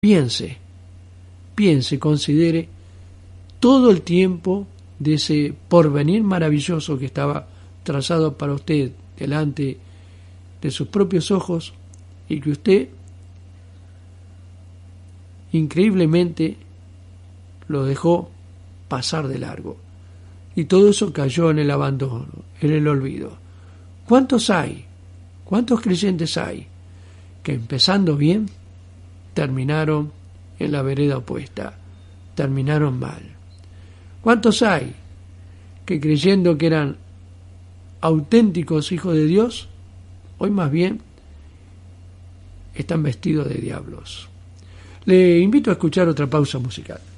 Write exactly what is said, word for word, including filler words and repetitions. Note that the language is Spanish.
piense, piense, considere todo el tiempo de ese porvenir maravilloso que estaba trazado para usted delante de sus propios ojos y que usted increíblemente lo dejó pasar de largo. Y todo eso cayó en el abandono, en el olvido. ¿Cuántos hay? ¿Cuántos creyentes hay que empezando bien terminaron en la vereda opuesta? Terminaron mal. ¿Cuántos hay que creyendo que eran auténticos hijos de Dios, hoy más bien están vestidos de diablos? Le invito a escuchar otra pausa musical.